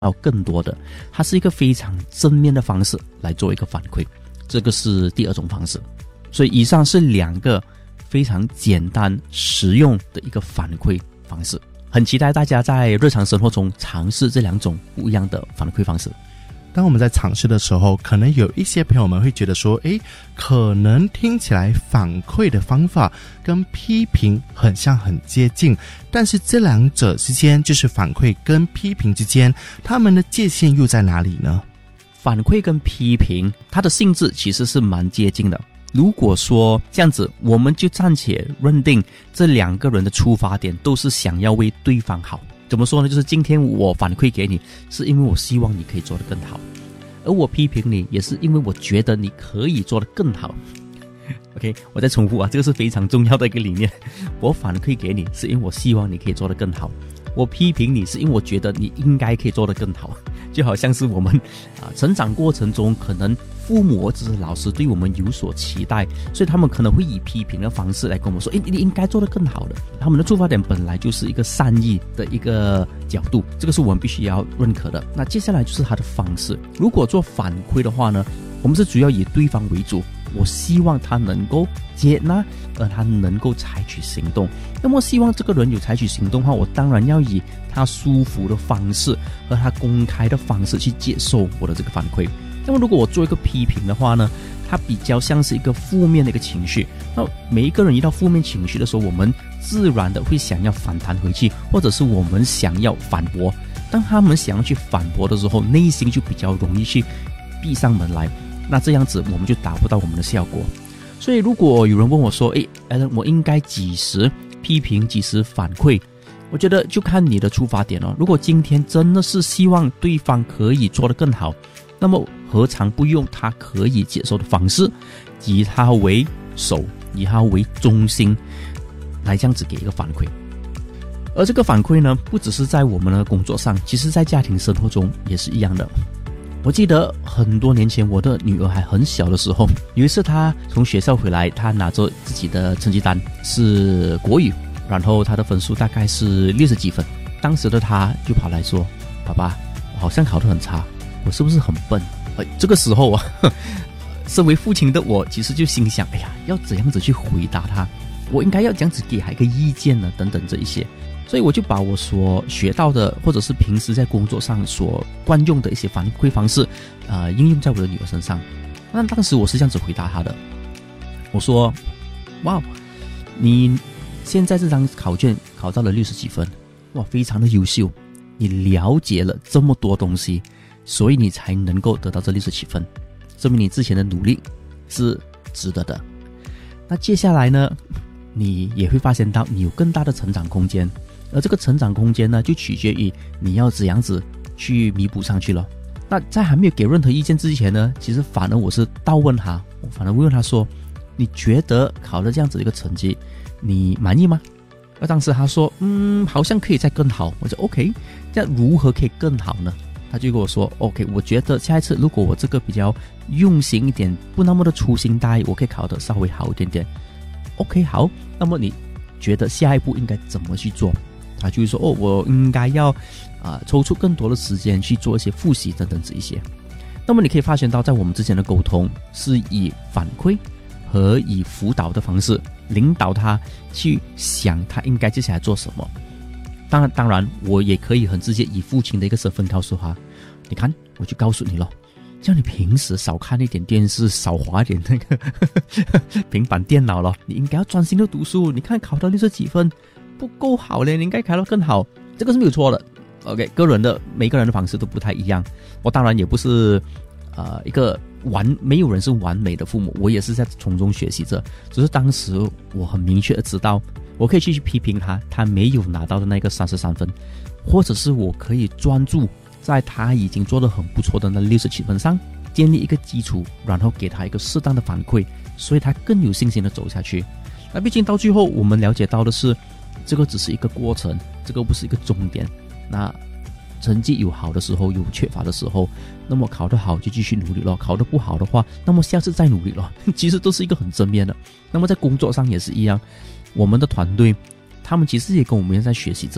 到更多的，它是一个非常正面的方式来做一个反馈，这个是第二种方式。所以以上是2个非常简单实用的一个反馈方式，很期待大家在日常生活中尝试这2种不一样的反馈方式。 当我们在尝试的时候，可能有一些朋友们会觉得说，可能听起来反馈的方法跟批评很像很接近，但是这2者之间，就是反馈跟批评之间，他们的界限又在哪里呢？ 反馈跟批评它的性质其实是蛮接近的。如果说这样子，我们就暂且认定这2个人的出发点都是想要为对方好。怎么说呢？就是今天我反馈给你，是因为我希望你可以做得更好，而我批评你也是因为我觉得你可以做得更好。OK， 我再重复啊，这个是非常重要的一个理念。我反馈给你是因为我希望你可以做得更好，我批评你是因为我觉得你应该可以做得更好。就好像是我们成长过程中，可能父母或者是老师对我们有所期待，所以他们可能会以批评的方式来跟我们说，你应该做得更好的。他们的出发点本来就是一个善意的一个角度，这个是我们必须要认可的。那接下来就是他的方式。如果做反馈的话呢，我们是主要以对方为主，我希望他能够接纳，而他能够采取行动。那么希望这个人有采取行动的话，我当然要以他舒服的方式和他公开的方式去接受我的这个反馈。那么如果我做一个批评的话呢，它比较像是一个负面的一个情绪。那每一个人遇到负面情绪的时候，我们自然的会想要反弹回去，或者是我们想要反驳。当他们想要去反驳的时候，内心就比较容易去闭上门来，那这样子我们就达不到我们的效果。所以如果有人问我说Alan， 我应该几时批评几时反馈，我觉得就看你的出发点哦。如果今天真的是希望对方可以做得更好，那么何尝不用他可以接受的方式，以他为首，以他为中心，来这样子给一个反馈。而这个反馈呢，不只是在我们的工作上，其实在家庭生活中也是一样的。我记得很多年前，我的女儿还很小的时候，有一次她从学校回来，她拿着自己的成绩单是国语，然后她的分数大概是60几分。当时的她就跑来说，爸爸，我好像考得很差，我是不是很笨？这个时候啊，身为父亲的我其实就心想，要怎样子去回答她，我应该要这样子给她一个意见呢，等等这一些。所以我就把我所学到的，或者是平时在工作上所惯用的一些反馈方式，应用在我的女儿身上。那当时我是这样子回答她的，我说：哇，你现在这张考卷考到了60几分，哇，非常的优秀，你了解了这么多东西，所以你才能够得到这67分，证明你之前的努力是值得的。那接下来呢，你也会发现到你有更大的成长空间。而这个成长空间呢，就取决于你要怎样子去弥补上去了。那在还没有给任何意见之前呢，其实反而我是倒问他，我反而问他说，你觉得考了这样子一个成绩，你满意吗？而当时他说，好像可以再更好。我就 OK， 这样如何可以更好呢？他就跟我说 OK， 我觉得下一次如果我这个比较用心一点，不那么的粗心大意，我可以考得稍微好一点点。 OK， 好，那么你觉得下一步应该怎么去做？他就会说，我应该要抽出更多的时间去做一些复习等等这一些。那么你可以发现到，在我们之间的沟通是以反馈和以辅导的方式领导他去想他应该接下来做什么。当然我也可以很直接以父亲的一个身份告诉他，你看，我就告诉你了，叫你平时少看一点电视，少滑一点那个平板电脑了，你应该要专心的读书。你看考到60几分不够好嘞，你应该考到更好，这个是没有错的。OK， 每个人的方式都不太一样。我当然也不是一个没有人是完美的父母，我也是在从中学习着。只是当时我很明确的知道，我可以去批评他没有拿到的那个33分，或者是我可以专注在他已经做得很不错的那67分上，建立一个基础，然后给他一个适当的反馈，所以他更有信心的走下去。那毕竟到最后我们了解到的是，这个只是一个过程，这个不是一个终点。那成绩有好的时候，有缺乏的时候，那么考得好就继续努力了，考得不好的话，那么下次再努力了。其实都是一个很正面的。那么在工作上也是一样，我们的团队他们其实也跟我们在学习着的，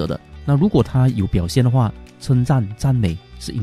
那如果他有表现的话，称赞赞美是应